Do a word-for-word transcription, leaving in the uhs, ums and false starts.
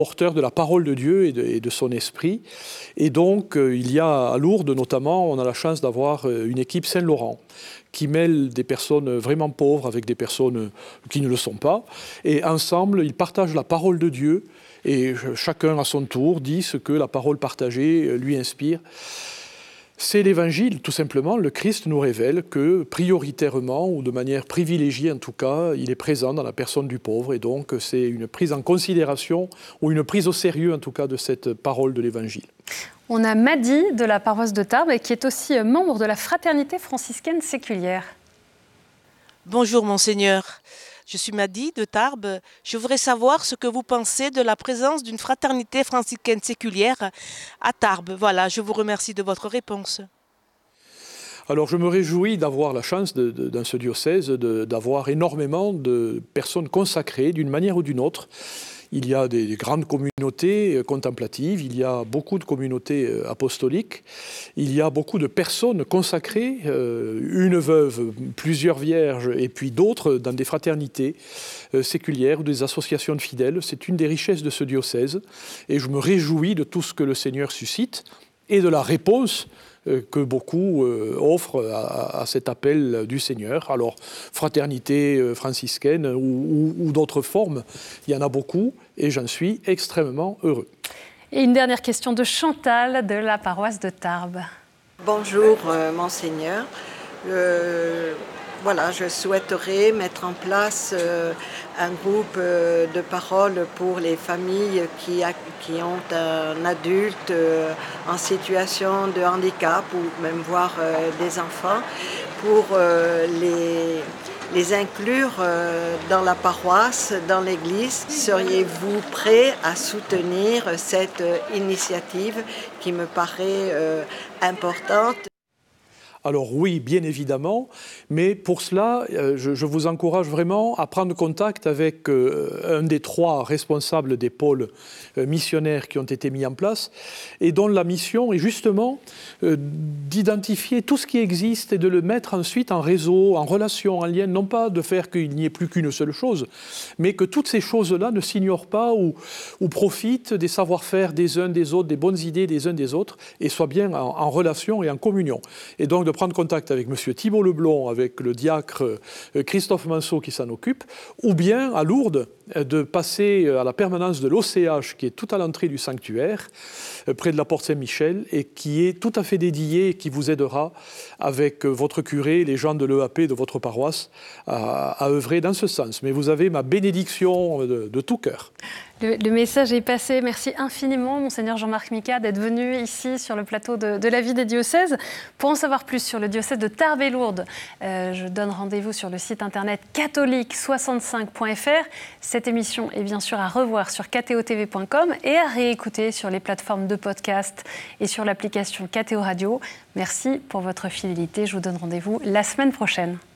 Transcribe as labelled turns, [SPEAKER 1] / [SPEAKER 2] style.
[SPEAKER 1] porteur de la parole de Dieu et de, et de son esprit. Et donc, euh, il y a à Lourdes, notamment, on a la chance d'avoir une équipe Saint-Laurent qui mêle des personnes vraiment pauvres avec des personnes qui ne le sont pas. Et ensemble, ils partagent la parole de Dieu et chacun à son tour dit ce que la parole partagée lui inspire. C'est l'Évangile, tout simplement. Le Christ nous révèle que prioritairement, ou de manière privilégiée en tout cas, il est présent dans la personne du pauvre. Et donc, c'est une prise en considération, ou une prise au sérieux en tout cas, de cette parole de l'Évangile.
[SPEAKER 2] On a Madi de la paroisse de Tarbes, qui est aussi membre de la Fraternité franciscaine séculière.
[SPEAKER 3] Bonjour, Monseigneur. Je suis Madi de Tarbes. Je voudrais savoir ce que vous pensez de la présence d'une fraternité franciscaine séculière à Tarbes. Voilà, je vous remercie de votre réponse.
[SPEAKER 1] Alors je me réjouis d'avoir la chance, de, de, dans ce diocèse, de, d'avoir énormément de personnes consacrées d'une manière ou d'une autre. Il y a des, des grandes communautés contemplatives, il y a beaucoup de communautés apostoliques, il y a beaucoup de personnes consacrées, euh, une veuve, plusieurs vierges, et puis d'autres dans des fraternités euh, séculières ou des associations de fidèles. C'est une des richesses de ce diocèse, et je me réjouis de tout ce que le Seigneur suscite et de la réponse que beaucoup euh, offrent à, à cet appel du Seigneur. Alors, fraternité franciscaine ou, ou, ou d'autres formes, il y en a beaucoup et j'en suis extrêmement heureux.
[SPEAKER 2] Et une dernière question de Chantal de la paroisse de Tarbes.
[SPEAKER 4] Bonjour, euh, Monseigneur. Euh, voilà, je souhaiterais mettre en place euh, un groupe euh, de parole pour les familles qui, a, qui ont un adulte euh, en situation de handicap ou même voir euh, des enfants pour euh, les, les inclure euh, dans la paroisse, dans l'église. Seriez-vous prêt à soutenir cette euh, initiative qui me paraît euh, importante ?
[SPEAKER 1] Alors oui, bien évidemment, mais pour cela, euh, je, je vous encourage vraiment à prendre contact avec euh, un des trois responsables des pôles euh, missionnaires qui ont été mis en place et dont la mission est justement euh, d'identifier tout ce qui existe et de le mettre ensuite en réseau, en relation, en lien, non pas de faire qu'il n'y ait plus qu'une seule chose, mais que toutes ces choses-là ne s'ignorent pas ou, ou profitent des savoir-faire des uns des autres, des bonnes idées des uns des autres et soient bien en, en relation et en communion. Et donc de prendre contact avec M. Thibault Leblond, avec le diacre Christophe Manceau qui s'en occupe, ou bien à Lourdes, de passer à la permanence de l'O C H qui est tout à l'entrée du sanctuaire, près de la porte Saint-Michel, et qui est tout à fait dédié et qui vous aidera avec votre curé, les gens de l'E A P de votre paroisse, à, à œuvrer dans ce sens. Mais vous avez ma bénédiction de, de tout cœur.
[SPEAKER 2] Le, le message est passé. Merci infiniment, Monseigneur Jean-Marc Micas, d'être venu ici sur le plateau de, de la vie des diocèses. Pour en savoir plus sur le diocèse de Tarbes et Lourdes, euh, je donne rendez-vous sur le site internet catholique soixante-cinq point f r. Cette émission est bien sûr à revoir sur k t o t v point com et à réécouter sur les plateformes de podcast et sur l'application K T O Radio. Merci pour votre fidélité. Je vous donne rendez-vous la semaine prochaine.